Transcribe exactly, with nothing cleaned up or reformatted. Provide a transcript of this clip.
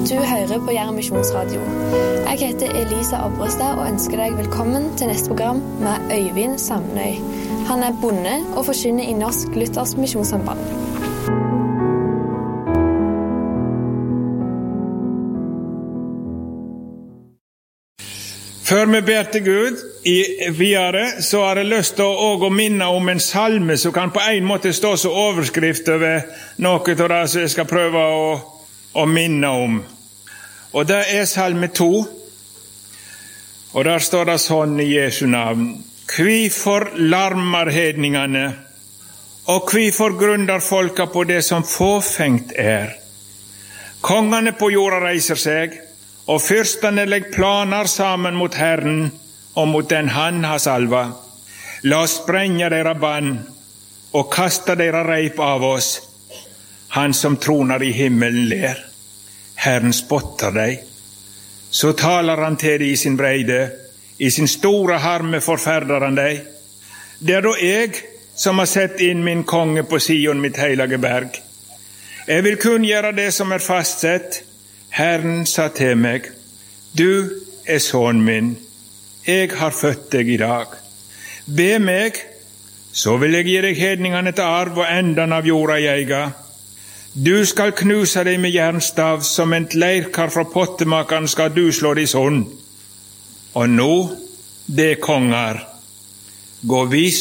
Du hører på Jæren Misjonsradio. Jeg heter Elisa Abrestad og ønsker deg velkommen til neste program med Øyvind Samnøy. Han er bonde og forkynner i Norsk Luthersk Misjonssamband. Før vi ber til Gud i videre, så har jeg lyst til å, å minne om en salme som kan på en måte stå som overskrift over noe av det som jeg skal prøve å, å minne om. Og det er salme to, og der står det sånn i Jesu navn: Kvifor larmar hedningane, og kvifor grunnar folka på det som fåfengt er. Kongane på jorda reiser seg, og fyrstane legg planer sammen mot Herren og mot den han har salva. La oss sprenge deira bann og kasta deira reip av oss. Han som tronar i himmelen ler. Herren spottar deg. Så talar han til deg i sin breide. I sin store harme forferdar han deg. Det er da jeg som har sett inn min konge på Sion, mitt heilige berg. Jeg vil kun gjøre det som er fastsett. Herren sa til meg: Du er sønn min, jeg har født deg i dag. Be meg, så vil jeg gi deg hedningene til arv og enden av jorda i eiga. Du skal knuse deg med jernstav, som en leirkar fra pottemakeren skal du slå deg sånn. Og nå, det konger, gå vis